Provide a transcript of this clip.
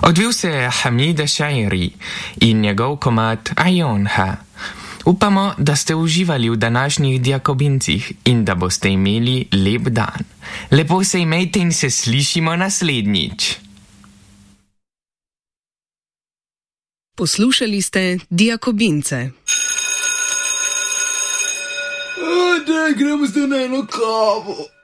Odvil se je Hamida Shairi in njegov komad Ajonha. Upamo, da ste uživali v današnjih Diakobincih in da boste imeli lep dan. Lepo se imejte in se slišimo naslednjič. Poslušali ste Diakobince. Daj, gremo zdaj na eno kavo.